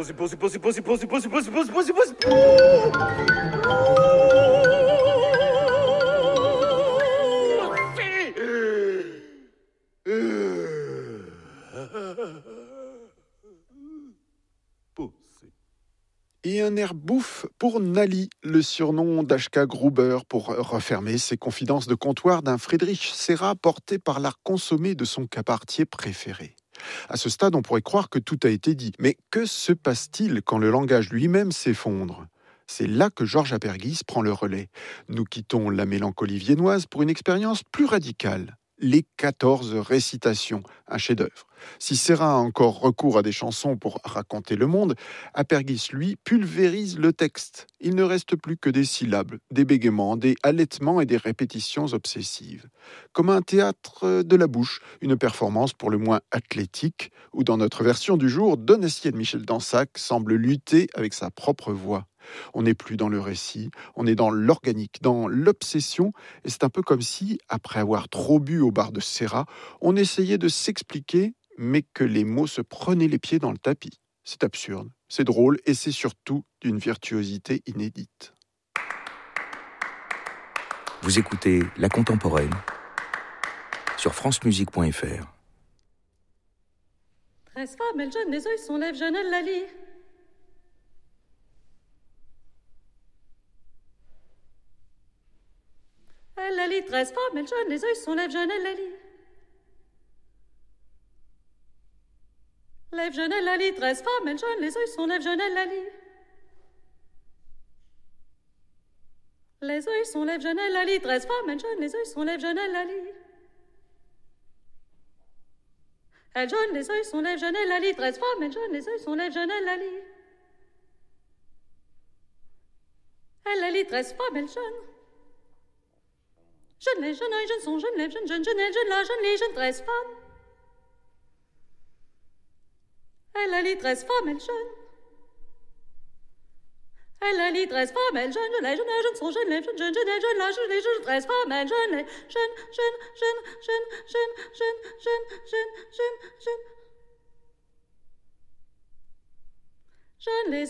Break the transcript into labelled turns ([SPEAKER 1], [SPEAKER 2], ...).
[SPEAKER 1] Et un air bouffe pour Nali, le surnom d'H.K. Gruber, pour refermer ses confidences de comptoir d'un Friedrich Serra porté par l'art consommé de son cabaretier préféré. À ce stade, on pourrait croire que tout a été dit. Mais que se passe-t-il quand le langage lui-même s'effondre ? C'est là que Georges Apergis prend le relais. Nous quittons la mélancolie viennoise pour une expérience plus radicale. Les 14 récitations, un chef-d'œuvre. Si Serra a encore recours à des chansons pour raconter le monde, Apergis, lui, pulvérise le texte. Il ne reste plus que des syllabes, des bégaiements, des halètements et des répétitions obsessives. Comme un théâtre de la bouche, une performance pour le moins athlétique, où dans notre version du jour, Donatier de Michel Dansac semble lutter avec sa propre voix. On n'est plus dans le récit, on est dans l'organique, dans l'obsession, et c'est un peu comme si, après avoir trop bu au bar de Serra, on essayait de s'expliquer, mais que les mots se prenaient les pieds dans le tapis. C'est absurde, c'est drôle, et c'est surtout d'une virtuosité inédite.
[SPEAKER 2] Vous écoutez La Contemporaine sur francemusique.fr.
[SPEAKER 3] 13 femmes, elles jeûnent, les œils sont lèvres, jeûnent, elles la lit. Elle la lit, 13 femmes, elles jeûnent, les œils sont lèvres, jeûnent, elle la lit. Lèvres, jeûnent, elle la lit, 13 femmes, elles jeûnent, les œils sont lèvres, jeûnent, elle la lit. Les œils sont lèvres, jeûnent, elle la lit, 13 femmes, elles jeûnent, les œils sont lèvres, jeûnent, elle la lit. Elle jeûne, les œils sont lèvres, jeûnent, elle la lit, 13 femmes, elles jeûnent, les œils sont lèvres, jeûnent, elle la lit. Elle la lit, 13 femmes, elles jeûnent. Jeûne, les jeunes, jeunes sont jeunes, les jeunes, jeunes, jeunes, elles jeûnent, la jeune, les jeunes, 13 femmes. Elle la lit, 13 femmes, elles jeûnent. Elle la lit, 13 femmes, elles jeûnent, les jeunes sont jeunes, les jeunes, jeunes, elles jeûnent, la jeune, les jeunes, 13 femmes, elles jeûnent, les jeunes, jeunes, jeunes, jeunes, jeunes, jeunes, jeunes, jeunes, jeunes, jeunes. Jeunes, les